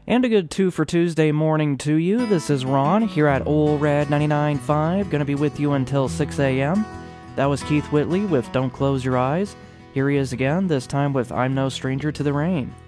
And a good 2 for Tuesday morning to you. This is Ron here at Ole Red 99.5. Gonna be with you until 6 a.m. That was Keith Whitley with Don't Close Your Eyes. Here he is again, this time with I'm No Stranger to the Rain.